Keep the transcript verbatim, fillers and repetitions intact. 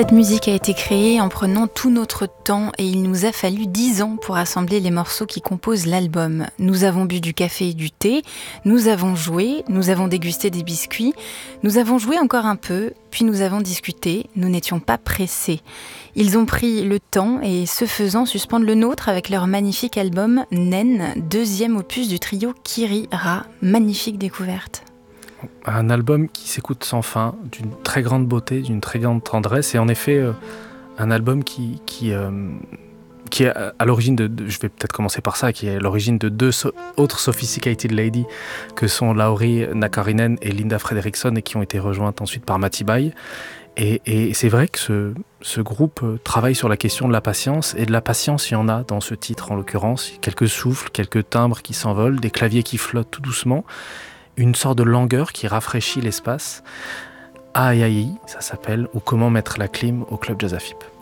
Cette musique a été créée en prenant tout notre temps et il nous a fallu dix ans pour assembler les morceaux qui composent l'album. Nous avons bu du café et du thé, nous avons joué, nous avons dégusté des biscuits, nous avons joué encore un peu, puis nous avons discuté, nous n'étions pas pressés. Ils ont pris le temps et, ce faisant, suspendent le nôtre avec leur magnifique album Naine, deuxième opus du trio Kiri-Ra. Magnifique découverte. Un album qui s'écoute sans fin, d'une très grande beauté, d'une très grande tendresse, et en effet euh, un album qui, qui, euh, qui est à l'origine de, de, je vais peut-être commencer par ça, qui est à l'origine de deux so- autres Sophisticated Ladies que sont Lauri Nakarinen et Linda Fredriksson, et qui ont été rejointes ensuite par Matibaï. Et, et c'est vrai que ce, ce groupe travaille sur la question de la patience, et de la patience il y en a dans ce titre en l'occurrence, quelques souffles, quelques timbres qui s'envolent, des claviers qui flottent tout doucement, une sorte de langueur qui rafraîchit l'espace. Aïe aïe, ça s'appelle, ou Comment mettre la clim au Club Jazz A F I P.